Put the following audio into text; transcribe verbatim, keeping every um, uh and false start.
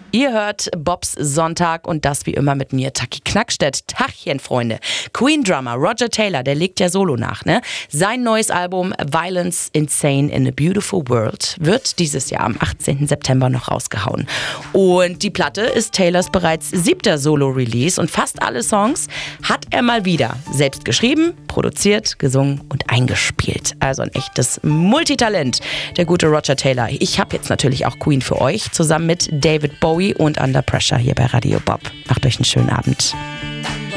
Ihr hört Bobs Sonntag und das wie immer mit mir, Taki Knackstedt. Tachchen, Freunde. Queen-Drummer Roger Taylor, der legt ja Solo nach, ne? Sein neues Album Violence Insane in a Beautiful World wird dieses Jahr am achtzehnten September noch rausgehauen. Und die Platte ist Taylors bereits siebter Solo-Release und fast alle Songs hat er mal wieder selbst geschrieben, produziert, gesungen und eingespielt. Also ein echtes Multitalent, der gute Roger Taylor. Ich habe jetzt natürlich auch Queen für euch, zusammen mit David Bowie und Under Pressure hier bei Radio Bob. Macht euch einen schönen Abend.